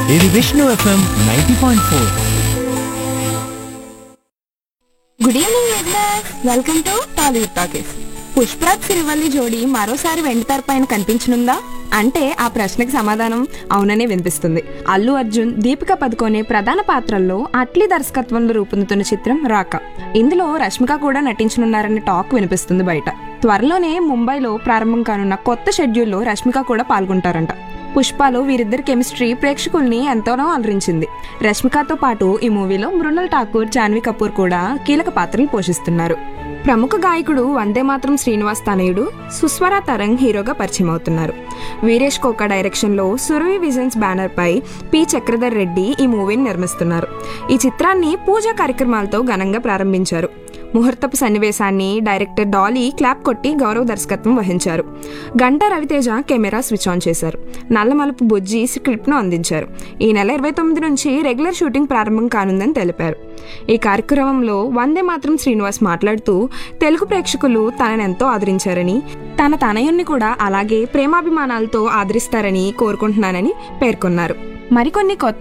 ఇది Vishnu FM 90.4. Good evening listeners, welcome to Tollywood talkies. Pushparaj Sirivalli జోడీ మరోసారి వెండితెర పైన కనిపించనుందా అంటే ఆ ప్రశ్నకు సమాధానం అవుననే వినిపిస్తుంది. అల్లు అర్జున్, దీపికా పదుకొనే ప్రధాన పాత్రల్లో అట్లీ దర్శకత్వంలో రూపొందుతున్న చిత్రం రాక. ఇందులో రష్మిక కూడా నటించనున్నారనే టాక్ వినిపిస్తుంది బయట. త్వరలోనే ముంబైలో ప్రారంభం కానున్న కొత్త షెడ్యూల్లో రష్మిక కూడా పాల్గొంటారంట. పుష్పలో వీరిద్దరి కెమిస్ట్రీ ప్రేక్షకుల్ని ఎంతోనో అలరించింది. రష్మికతో పాటు ఈ మూవీలో మృణాల్ ఠాకూర్, జాన్వీ కపూర్ కూడా కీలక పాత్రలు పోషిస్తున్నారు. ప్రముఖ గాయకుడు వందే మాత్రం శ్రీనివాస్ తనయుడు సుస్వర తరంగ్ హీరోగా పరిచయం అవుతున్నారు. వీరేష్ కోకా డైరెక్షన్ లో సురవి విజన్స్ బ్యానర్ పై పి చక్రధర్ రెడ్డి ఈ మూవీని నిర్మిస్తున్నారు. ఈ చిత్రాన్ని పూజా కార్యక్రమాలతో ఘనంగా ప్రారంభించారు. ముహూర్తపు సన్నివేశాన్ని డైరెక్టర్ డాలీ క్లాప్ కొట్టి గౌరవ దర్శకత్వం వహించారు. Ganta Raviteja camera switch on చేశారు. నల్లమలుపు బుజ్జి స్క్రిప్ట్ ను అందించారు. ఈ నెల 29 నుంచి రెగ్యులర్ షూటింగ్ ప్రారంభం కానుందని తెలిపారు. ఈ కార్యక్రమంలో వందే మాత్రం శ్రీనివాస్ మాట్లాడుతూ తెలుగు ప్రేక్షకులు తననెంతో ఆదరించారని, తన తనయుణ్ణి కూడా అలాగే ప్రేమాభిమానాలతో ఆదరిస్తారని కోరుకుంటున్నానని పేర్కొన్నారు. మరికొన్ని కొత్త